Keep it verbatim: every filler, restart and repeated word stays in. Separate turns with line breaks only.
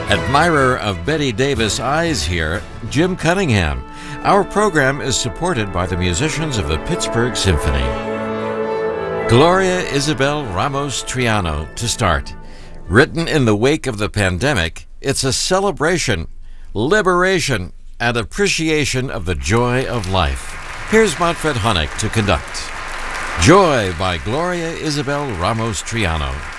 Admirer of Betty Davis eyes here, Jim Cunningham. Our program is supported by the musicians of the Pittsburgh Symphony. Gloria Isabel Ramos Triano to start. Written in the wake of the pandemic, it's a celebration, liberation, and appreciation of the joy of life. Here's Manfred Honeck to conduct. Joy by Gloria Isabel Ramos Triano.